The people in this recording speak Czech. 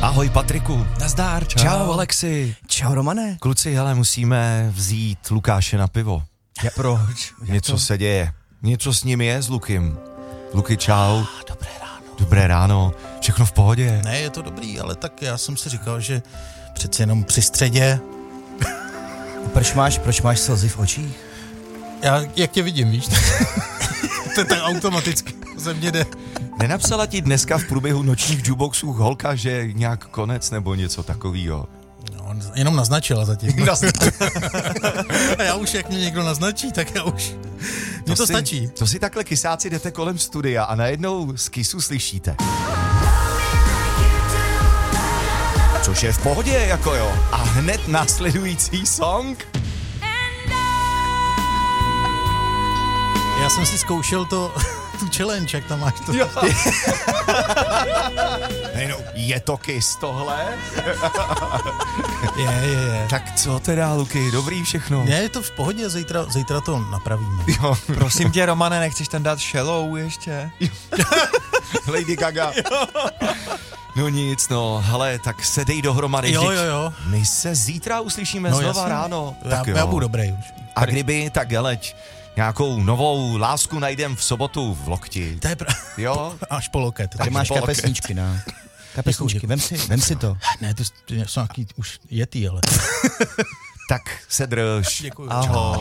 Ahoj Patriku. Nazdár, čau. Čau Alexi. Čau Romane. Kluci, hele, musíme vzít Lukáše na pivo. Proč? Něco se děje. Něco s ním je, s Lukim. Luky, čau. Dobré ráno. Dobré ráno. Všechno v pohodě? Ne, je to dobrý, ale tak já jsem si říkal, že přeci jenom při středě. Proč máš slzy v očích? Jak tě vidím, víš? To je tak automaticky. Ze mě jde. Nenapsala ti dneska v průběhu nočních jukeboxů holka, že nějak konec nebo něco takového? No, jenom naznačila zatím. A já už, jak mě někdo naznačí, tak já už. Mně to stačí. To si takhle kysáci jdete kolem studia a najednou z kysu slyšíte. Což je v pohodě, jako jo. A hned následující song. Já jsem si zkoušel tu challenge, jak tam máš to. Je to Kiss tohle? Je. Tak co teda, Luky, dobrý všechno? Ne, je to v pohodě, zítra to napravíme. Jo. Prosím tě, Romane, nechceš tam dát Shallow ještě? Lady Gaga. No nic, no, hele, tak se dej dohromady. Jo. My se zítra uslyšíme znova jasně. ráno. Tak jo. Já budu dobrý už. A kdyby, tak jeleď. Nějakou novou lásku najdem v sobotu v Lokti. To je Jo? Až po loket. Tady máš po loket. kapesníčky, no. Kapesníčky, vem si to. Ne, to jsou nějaký už jetý, ale. Tak se drž. Děkuju. Ahoj.